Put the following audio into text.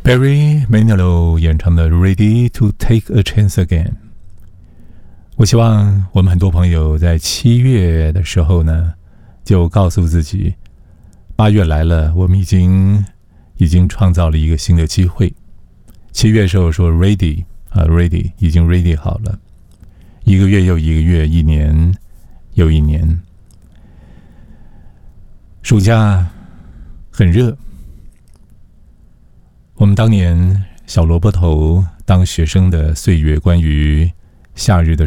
Barry Manilow 演唱的 Ready to Take a Chance Again。 我希望我们很多朋友在7月的时候呢，就告诉自己8月来了，我们已经创造了一个新的机会。7月的时候说 ready ready 已经 ready 好了，一个月又一个月，一年又一年。暑假很热，我们当年小萝卜头当学生的岁月，关于夏日的